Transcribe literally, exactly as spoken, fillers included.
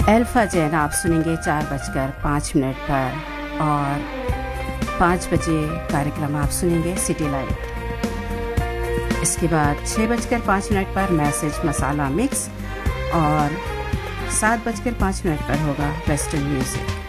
Alpha Jain आप सुनेंगे चार बजकर पाँच मिनट पर, और पाँच बजे कार्यक्रम आप सुनेंगे सिटी लाइट। इसके बाद छः बजकर पाँच मिनट पर मैसेज मसाला मिक्स, और सात बजकर पाँच मिनट पर होगा वेस्टर्न म्यूज़िक।